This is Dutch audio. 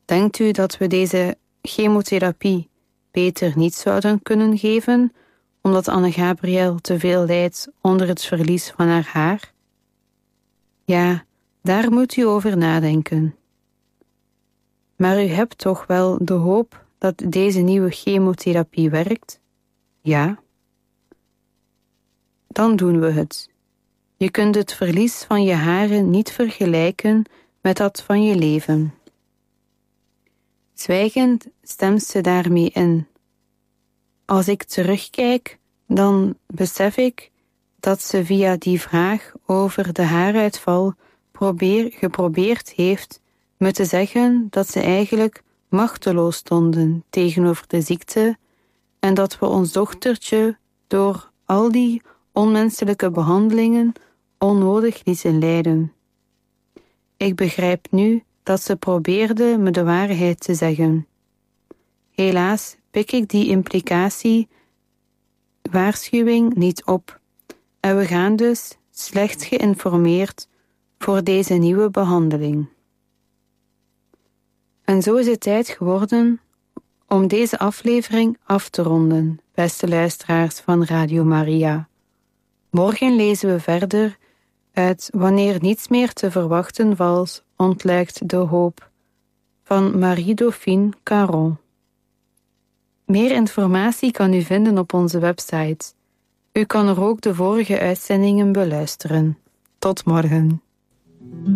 Denkt u dat we deze chemotherapie beter niet zouden kunnen geven, omdat Anne-Gabriel te veel lijdt onder het verlies van haar haar? Ja, daar moet u over nadenken. Maar u hebt toch wel de hoop dat deze nieuwe chemotherapie werkt? Ja? Dan doen we het. Je kunt het verlies van je haren niet vergelijken met dat van je leven. Zwijgend stemt ze daarmee in. Als ik terugkijk, dan besef ik dat ze via die vraag over de haaruitval geprobeerd heeft me te zeggen dat ze eigenlijk machteloos stonden tegenover de ziekte en dat we ons dochtertje door al die onmenselijke behandelingen onnodig lieten lijden. Ik begrijp nu dat ze probeerde me de waarheid te zeggen. Helaas pik ik die waarschuwing niet op en we gaan dus slecht geïnformeerd voor deze nieuwe behandeling. En zo is het tijd geworden om deze aflevering af te ronden, beste luisteraars van Radio Maria. Morgen lezen we verder uit Wanneer niets meer te verwachten valt, ontluikt de hoop van Marie-Dauphine Caron. Meer informatie kan u vinden op onze website. U kan er ook de vorige uitzendingen beluisteren. Tot morgen.